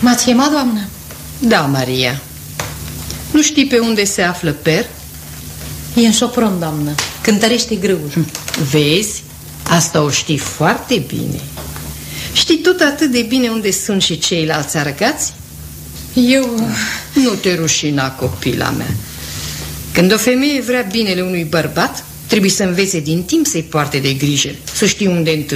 M-ați chemat, doamnă? Da, Maria. Nu știi pe unde se află Per? E în Sopron, doamnă. Cântărește grâul. Vezi? Asta o știi foarte bine. Știi tot atât de bine unde sunt și ceilalți arăgați? Eu... Nu te rușina, copila mea. Când o femeie vrea binele unui bărbat, trebuie să învețe din timp să-i poarte de grijă, să știi unde